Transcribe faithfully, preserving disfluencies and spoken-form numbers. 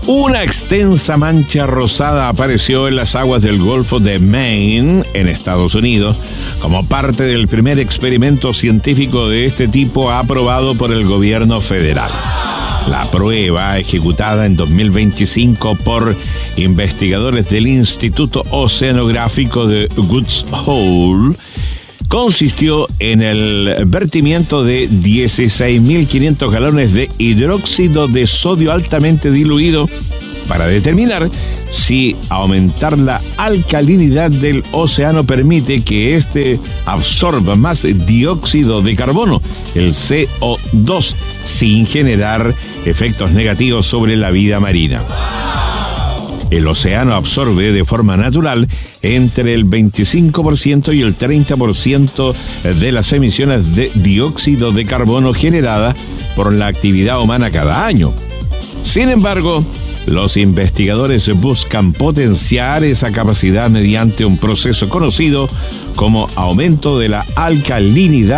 Una extensa mancha rosada apareció en las aguas del Golfo de Maine, en Estados Unidos, como parte del primer experimento científico de este tipo aprobado por el gobierno federal. La prueba, ejecutada en dos mil veinticinco por investigadores del Instituto Oceanográfico de Woods Hole, consistió en el vertimiento de dieciséis mil quinientos galones de hidróxido de sodio altamente diluido para determinar si aumentar la alcalinidad del océano permite que éste absorba más dióxido de carbono, el C O dos, sin generar efectos negativos sobre la vida marina. El océano absorbe de forma natural entre el veinticinco por ciento y el treinta por ciento de las emisiones de dióxido de carbono generadas por la actividad humana cada año. Sin embargo, los investigadores buscan potenciar esa capacidad mediante un proceso conocido como aumento de la alcalinidad